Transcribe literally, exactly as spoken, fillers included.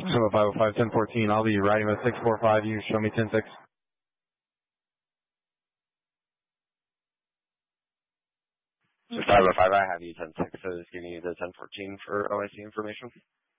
So five oh five, ten fourteen, I'll be riding with six four five, you show me ten six. So five oh five, I have you ten six, so just giving you the ten fourteen for O I C information.